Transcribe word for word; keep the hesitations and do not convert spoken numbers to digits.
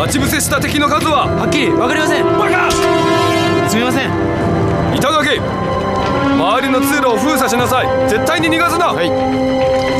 待ち伏せした敵の数ははっきり分かりません。 バカ。 すみません。 板垣、周りの通路を封鎖しなさい。絶対に逃がすな。 はい。